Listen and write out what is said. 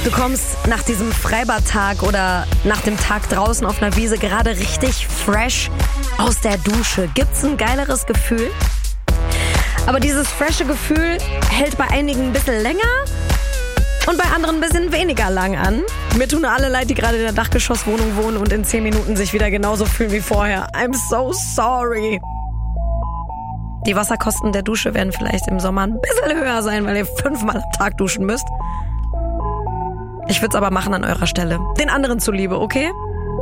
Du kommst nach diesem Freibadtag oder nach dem Tag draußen auf einer Wiese gerade richtig fresh aus der Dusche. Gibt's ein geileres Gefühl? Aber dieses frische Gefühl hält bei einigen ein bisschen länger und bei anderen ein bisschen weniger lang an. Mir tun alle leid, die gerade in der Dachgeschosswohnung wohnen und in 10 Minuten sich wieder genauso fühlen wie vorher. I'm so sorry. Die Wasserkosten der Dusche werden vielleicht im Sommer ein bisschen höher sein, weil ihr 5-mal am Tag duschen müsst. Ich würde es aber machen an eurer Stelle. Den anderen zuliebe, okay?